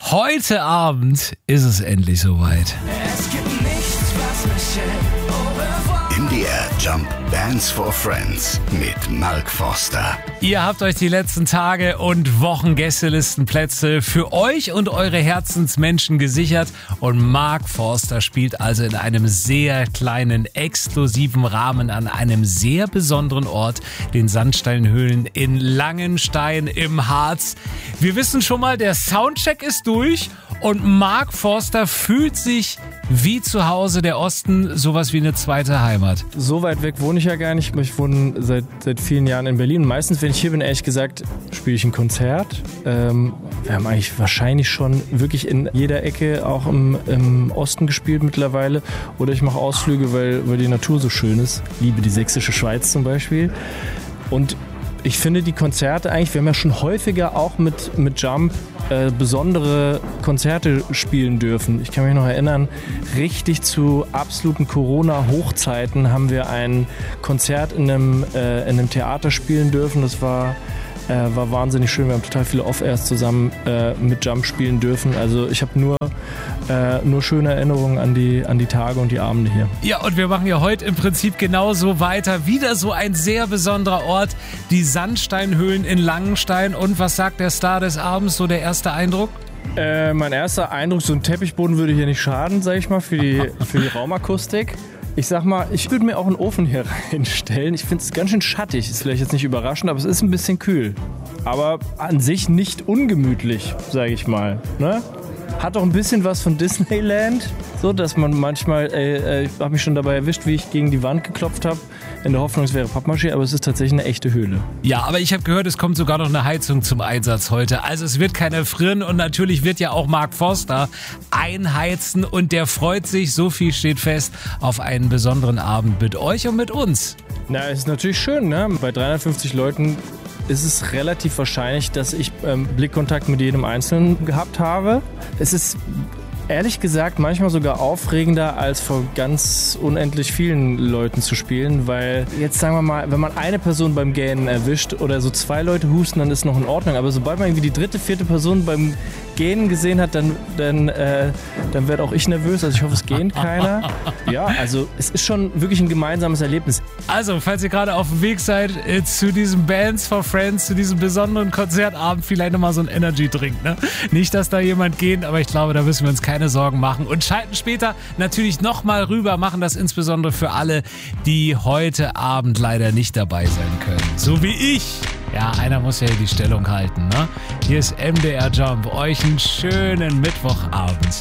Heute Abend ist es endlich soweit. Es gibt nichts, was mich hält. Au revoir. MDR Jump Bands for Friends mit Mark Forster. Ihr habt euch die letzten Tage und Wochen Gästelistenplätze für euch und eure Herzensmenschen gesichert und Mark Forster spielt also in einem sehr kleinen, exklusiven Rahmen an einem sehr besonderen Ort, den Sandsteinhöhlen in Langenstein im Harz. Wir wissen schon mal, der Soundcheck ist durch und Mark Forster fühlt sich wie zu Hause, der Osten, sowas wie eine zweite Heimat. So weit weg wohne ich ja gar nicht. Ich wohne seit vielen Jahren in Berlin. Meistens, wenn ich hier bin, ehrlich gesagt, spiele ich ein Konzert. Wir haben eigentlich wahrscheinlich schon wirklich in jeder Ecke auch im Osten gespielt mittlerweile. Oder ich mache Ausflüge, weil die Natur so schön ist. Ich liebe die sächsische Schweiz zum Beispiel. Und ich finde die Konzerte eigentlich, wir haben ja schon häufiger auch mit Jump besondere Konzerte spielen dürfen. Ich kann mich noch erinnern, richtig zu absoluten Corona-Hochzeiten haben wir ein Konzert in einem Theater spielen dürfen. Das war wahnsinnig schön. Wir haben total viele Off-Airs zusammen mit Jump spielen dürfen. Also ich habe nur schöne Erinnerungen an die Tage und die Abende hier. Ja, und wir machen ja heute im Prinzip genauso weiter. Wieder so ein sehr besonderer Ort, die Sandsteinhöhlen in Langenstein. Und was sagt der Star des Abends, so der erste Eindruck? Mein erster Eindruck, so ein Teppichboden würde hier nicht schaden, sag ich mal, für die Raumakustik. Ich sag mal, ich würde mir auch einen Ofen hier reinstellen. Ich finde es ganz schön schattig. Ist vielleicht jetzt nicht überraschend, aber es ist ein bisschen kühl. Aber an sich nicht ungemütlich, sage ich mal. Ne? Hat auch ein bisschen was von Disneyland. So, dass man manchmal, ich habe mich schon dabei erwischt, wie ich gegen die Wand geklopft habe. In der Hoffnung, es wäre Pappmaché, aber es ist tatsächlich eine echte Höhle. Ja, aber ich habe gehört, es kommt sogar noch eine Heizung zum Einsatz heute. Also es wird keiner frieren und natürlich wird ja auch Mark Forster einheizen und der freut sich, so viel steht fest, auf einen besonderen Abend mit euch und mit uns. Na, es ist natürlich schön, ne? Bei 350 Leuten ist es relativ wahrscheinlich, dass ich Blickkontakt mit jedem Einzelnen gehabt habe. Es ist ehrlich gesagt manchmal sogar aufregender, als vor ganz unendlich vielen Leuten zu spielen, weil jetzt sagen wir mal, wenn man eine Person beim Gähnen erwischt oder so 2 Leute husten, dann ist noch in Ordnung, aber sobald man irgendwie die 3., 4. Person beim Gähnen gesehen hat, dann werde auch ich nervös, also ich hoffe, es gähnt keiner. Ja, also es ist schon wirklich ein gemeinsames Erlebnis. Also, falls ihr gerade auf dem Weg seid zu diesem Bands for Friends, zu diesem besonderen Konzertabend, vielleicht nochmal so ein Energy-Drink, ne? Nicht, dass da jemand geht, aber ich glaube, da müssen wir uns keine Sorgen machen und schalten später natürlich nochmal rüber, machen das insbesondere für alle, die heute Abend leider nicht dabei sein können. So wie ich. Ja, einer muss ja hier die Stellung halten, ne? Hier ist MDR Jump. Euch einen schönen Mittwochabend.